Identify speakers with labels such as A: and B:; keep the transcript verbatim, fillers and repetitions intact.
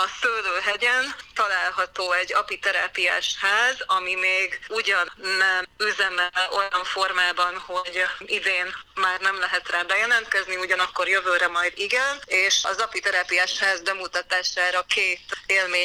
A: a Szőlőhegyen található egy apiterápiás ház, ami még ugyan nem üzemel olyan formában, hogy idén már nem lehet rá bejelentkezni, ugyanakkor jövőre majd igen, és az apiterápiás ház bemutatására két élmény